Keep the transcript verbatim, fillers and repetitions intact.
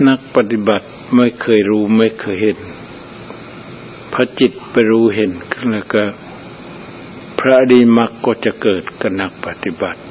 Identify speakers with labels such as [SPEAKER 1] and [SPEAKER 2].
[SPEAKER 1] นักปฏิบัติไม่เคยรู้ไม่เคยเห็นพระจิตไปรู้เห็นแล้วก็พระอริยมรรคก็จะเกิดกับนักปฏิบัติ